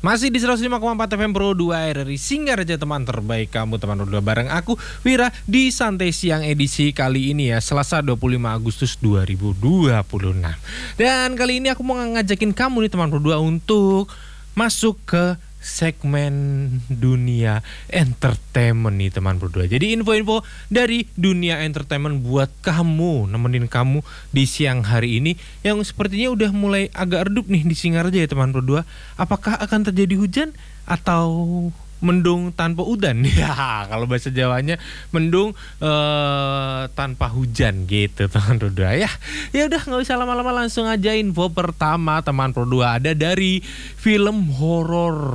Masih di 105,4 FM Pro 2 RRI Singaraja, teman terbaik kamu, teman Pro 2 bareng aku Wira di Santai Siang edisi kali ini ya, Selasa 25 Agustus 2026. Dan kali ini aku mau ngajakin kamu nih teman Pro 2 untuk masuk ke segmen dunia entertainment nih teman berdua. Jadi info-info dari dunia entertainment buat kamu, nemenin kamu di siang hari ini yang sepertinya udah mulai agak redup nih di Singaraja ya teman berdua. Apakah akan terjadi hujan atau mendung tanpa udan? Ya, kalau bahasa Jawanya mendung tanpa hujan gitu teman berdua ya. Ya udah nggak usah lama-lama, langsung aja info pertama teman berdua, ada dari film horor